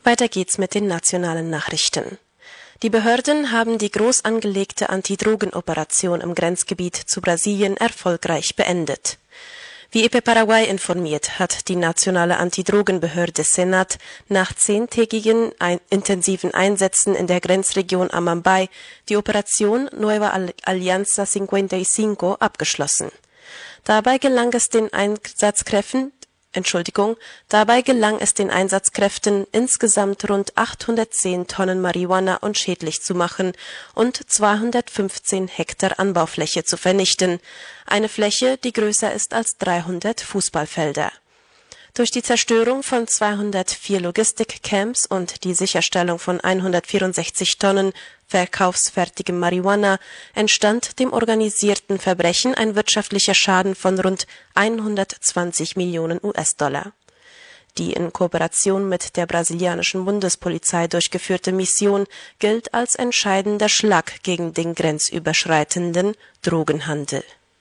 Weiter geht's mit den nationalen Nachrichten. Die Behörden haben die groß angelegte Antidrogenoperation im Grenzgebiet zu Brasilien erfolgreich beendet. Wie EP Paraguay informiert, hat die nationale Antidrogenbehörde Senat nach 10-tägigen intensiven Einsätzen in der Grenzregion Amambay die Operation Nueva Alianza 55 abgeschlossen. Dabei gelang es den Einsatzkräften, insgesamt rund 810 Tonnen Marihuana unschädlich zu machen und 215 Hektar Anbaufläche zu vernichten, eine Fläche, die größer ist als 300 Fußballfelder. Durch die Zerstörung von 204 Logistikcamps und die Sicherstellung von 164 Tonnen verkaufsfertigem Marihuana entstand dem organisierten Verbrechen ein wirtschaftlicher Schaden von rund 120 Millionen US-Dollar. Die in Kooperation mit der brasilianischen Bundespolizei durchgeführte Mission gilt als entscheidender Schlag gegen den grenzüberschreitenden Drogenhandel.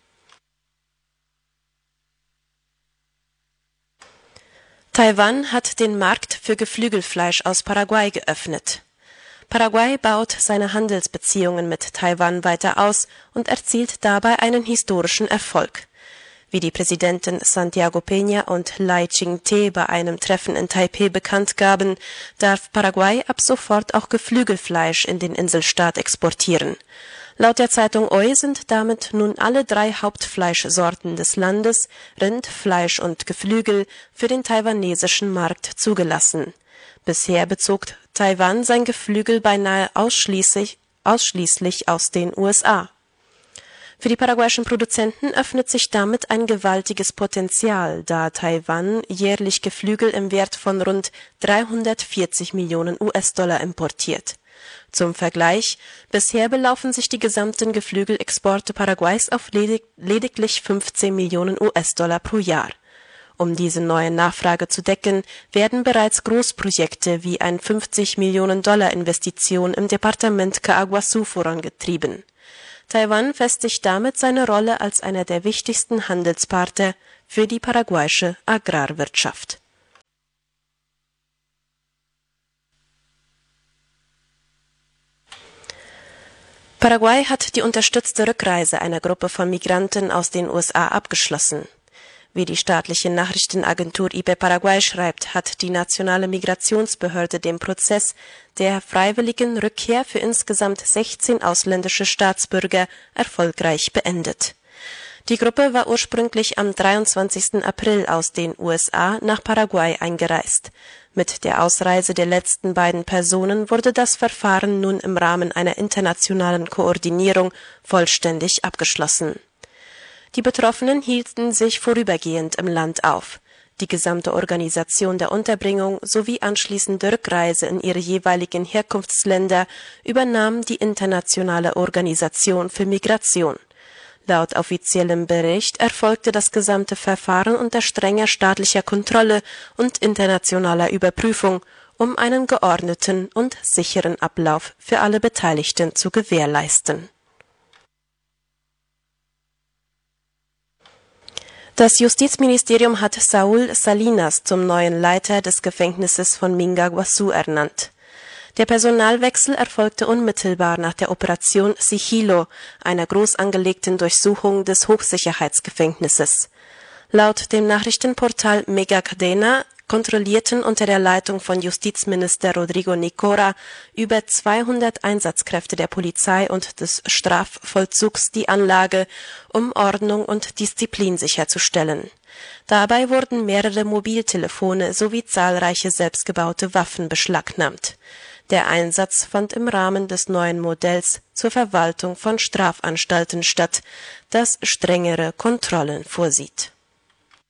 Taiwan hat den Markt für Geflügelfleisch aus Paraguay geöffnet. Paraguay baut seine Handelsbeziehungen mit Taiwan weiter aus und erzielt dabei einen historischen Erfolg. Wie die Präsidenten Santiago Peña und Lai Ching-te bei einem Treffen in Taipeh bekannt gaben, darf Paraguay ab sofort auch Geflügelfleisch in den Inselstaat exportieren. Laut der Zeitung OI sind damit nun alle 3 Hauptfleischsorten des Landes, Rind, Fleisch und Geflügel, für den taiwanesischen Markt zugelassen. Bisher bezog Taiwan sein Geflügel beinahe ausschließlich aus den USA. Für die paraguayischen Produzenten öffnet sich damit ein gewaltiges Potenzial, da Taiwan jährlich Geflügel im Wert von rund 340 Millionen US-Dollar importiert. Zum Vergleich, bisher belaufen sich die gesamten Geflügelexporte Paraguays auf lediglich 15 Millionen US-Dollar pro Jahr. Um diese neue Nachfrage zu decken, werden bereits Großprojekte wie ein 50 Millionen Dollar Investition im Departement Caaguazú vorangetrieben. Taiwan festigt damit seine Rolle als einer der wichtigsten Handelspartner für die paraguayische Agrarwirtschaft. Paraguay hat die unterstützte Rückreise einer Gruppe von Migranten aus den USA abgeschlossen. Wie die staatliche Nachrichtenagentur IP Paraguay schreibt, hat die nationale Migrationsbehörde den Prozess der freiwilligen Rückkehr für insgesamt 16 ausländische Staatsbürger erfolgreich beendet. Die Gruppe war ursprünglich am 23. April aus den USA nach Paraguay eingereist. Mit der Ausreise der letzten beiden Personen wurde das Verfahren nun im Rahmen einer internationalen Koordinierung vollständig abgeschlossen. Die Betroffenen hielten sich vorübergehend im Land auf. Die gesamte Organisation der Unterbringung sowie anschließende Rückreise in ihre jeweiligen Herkunftsländer übernahm die Internationale Organisation für Migration. Laut offiziellem Bericht erfolgte das gesamte Verfahren unter strenger staatlicher Kontrolle und internationaler Überprüfung, um einen geordneten und sicheren Ablauf für alle Beteiligten zu gewährleisten. Das Justizministerium hat Saúl Salinas zum neuen Leiter des Gefängnisses von Mingaguaçu ernannt. Der Personalwechsel erfolgte unmittelbar nach der Operation Sigilo, einer groß angelegten Durchsuchung des Hochsicherheitsgefängnisses. Laut dem Nachrichtenportal Mega Cadena kontrollierten unter der Leitung von Justizminister Rodrigo Nicora über 200 Einsatzkräfte der Polizei und des Strafvollzugs die Anlage, um Ordnung und Disziplin sicherzustellen. Dabei wurden mehrere Mobiltelefone sowie zahlreiche selbstgebaute Waffen beschlagnahmt. Der Einsatz fand im Rahmen des neuen Modells zur Verwaltung von Strafanstalten statt, das strengere Kontrollen vorsieht.